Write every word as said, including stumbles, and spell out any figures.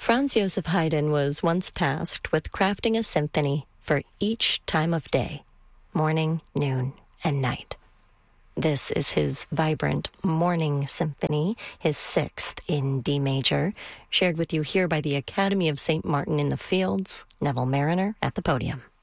Franz Joseph Haydn was once tasked with crafting a symphony for each time of day, morning, noon, and night. This is his vibrant Morning Symphony, his sixth in D major, shared with you here by the Academy of Saint Martin in the Fields, Neville Mariner at the podium.